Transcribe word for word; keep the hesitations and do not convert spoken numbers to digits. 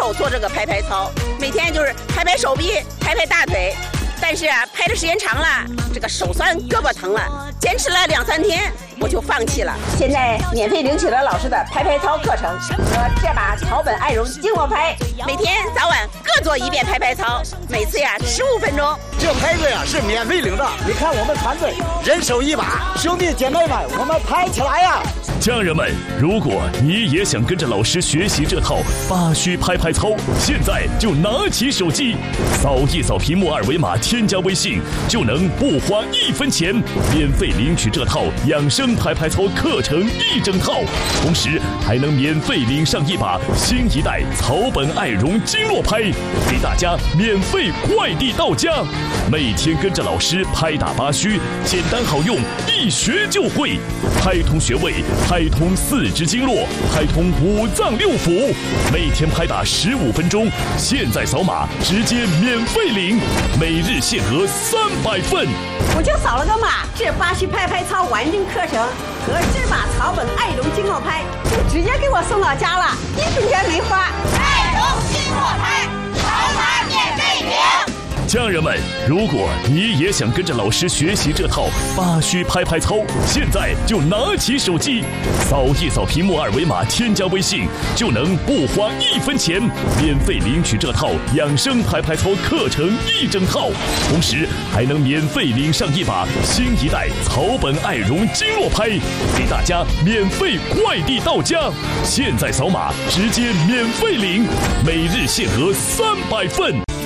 有做这个拍拍操，每天就是拍拍手臂，拍拍大腿。但是啊，拍的时间长了，这个手酸，胳膊疼了，坚持了两三天，我就放弃了。现在免费领取了老师的拍拍操课程和这把草本爱绒经络拍，每天早晚各做一遍拍拍操，每次呀十五分钟。 这拍子呀是免费领的，你看我们团队人手一把，兄弟姐妹们，我们拍起来呀！ 家人们，如果你也想跟着老师学习这套八虚拍拍操，现在就拿起手机，扫一扫屏幕二维码，添加微信，就能不花一分钱，免费领取这套养生拍拍操课程一整套，同时还能免费领上一把新一代草本爱绒经络拍，给大家免费快递到家。每天跟着老师拍打八虚，简单好用，一学就会，拍通穴位，拍通四肢经络，拍通五脏六腑，每天拍打十五分钟，现在扫码直接免费领，每日限额三百份。 我就扫了个码，这八虚拍拍操完整课程和这把草本爱绒经络拍就直接给我送到家了，一分钱没花。 爱绒经络拍，扫码免费领。 家人们，如果你也想跟着老师学习这套八虚拍拍操，现在就拿起手机，扫一扫屏幕二维码，添加微信，就能不花一分钱，免费领取这套养生拍拍操课程一整套，同时还能免费领上一把新一代草本爱绒经络拍，给大家免费快递到家。现在扫码直接免费领，每日限额三百份。